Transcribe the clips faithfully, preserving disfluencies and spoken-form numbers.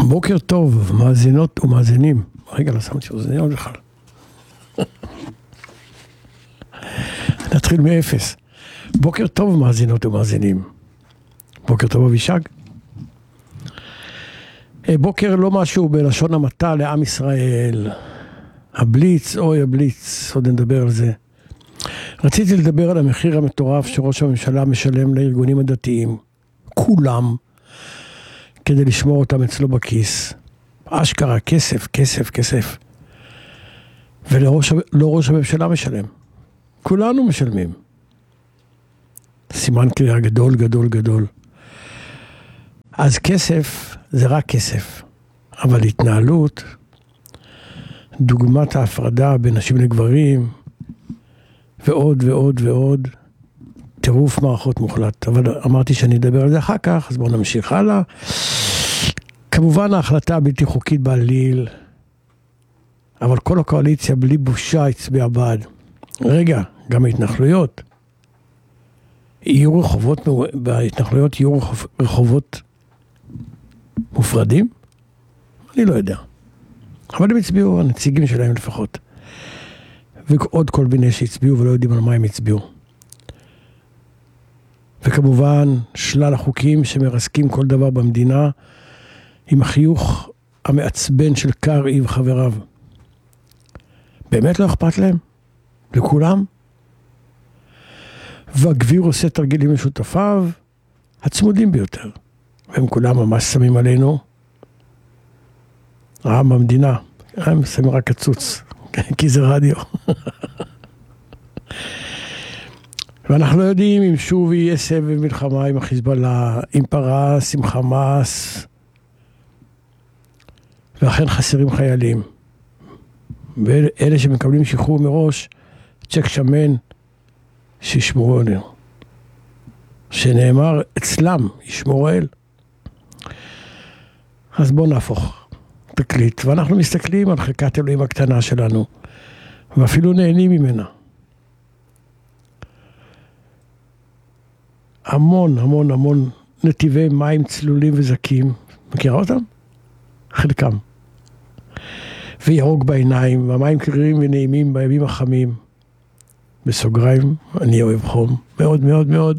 בוקר טוב, מאזינות ומאזינים. רגע, לא שמתי אוזניות בכלל. נתחיל מאפס. בוקר טוב, מאזינות ומאזינים. בוקר טוב, אבישג. בוקר לא משהו בלשון המעטה לעם ישראל. הבליץ, אוי הבליץ, עוד נדבר על זה. רציתי לדבר על המחיר המטורף שראש הממשלה משלם לארגונים הדתיים. כולם. כדי לשמור אותם אצלו בכיס. אשכרה, כסף, כסף, כסף. ולא ראש הממשלה משלם. כולנו משלמים. סימן קריאה גדול, גדול, גדול. אז כסף זה רק כסף. אבל התנהלות, דוגמת ההפרדה בין נשים לגברים, ועוד ועוד ועוד, טירוף מערכות מוחלט. אבל אמרתי שאני אדבר על זה אחר כך, אז בואו נמשיך הלאה. כמובן ההחלטה הבלתי חוקית בעליל, אבל כל הקואליציה בלי בושה הצביעה בעד. רגע, גם ההתנחלויות. יהיו רחובות, בהתנחלויות יהיו רחובות מופרדים? אני לא יודע. אבל הם הצביעו, הנציגים שלהם לפחות. ועוד כל מיני שהצביעו ולא יודעים על מה הם הצביעו. וכמובן שלל החוקים שמרסקים כל דבר במדינה, עם החיוך המעצבן של קרעי וחבריו. באמת לא אכפת להם? לכולם? והגביר עושה תרגילים משותפיו, הצמודים ביותר. והם כולם ממש שמים עלינו. העם במדינה, הם שמים רק קצוץ, כי זה רדיו. ואנחנו לא יודעים אם שוב יהיה סבב מלחמה עם החיזבאללה, עם פרס, עם חמאס, ואכן חסרים חיילים. ואלה שמקבלים שחרור מראש, צ'ק שמן, שישמרו עלינו. שנאמר אצלם, ישמור אל. אז בואו נהפוך תקליט, ואנחנו מסתכלים על חלקת אלוהים הקטנה שלנו, ואפילו נהנים ממנה. המון, המון, המון נתיבי מים צלולים וזקים. מכירה אותם? חלקם. וירוק בעיניים, והמים קרירים ונעימים בימים החמים. בסוגריים, אני אוהב חום. מאוד, מאוד, מאוד.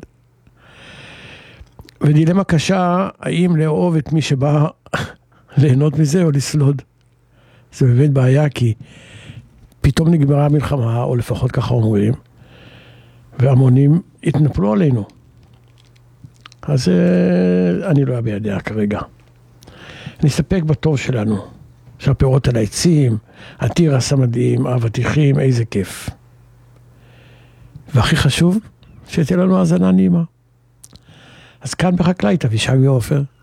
ודילמה קשה, האם לאהוב את מי שבא ליהנות מזה או לסלוד. זה באמת בעיה, כי פתאום נגמרה המלחמה, או לפחות ככה אומרים, והמונים התנפלו עלינו. אז אני לא אביע דעה כרגע. נסתפק בטוב שלנו, שהפירות על העצים, התירס המדהים, האבטיחים, איזה כיף. והכי חשוב, שתהיה לנו האזנה נעימה. אז כאן בחקלאית, אבישג ועופר.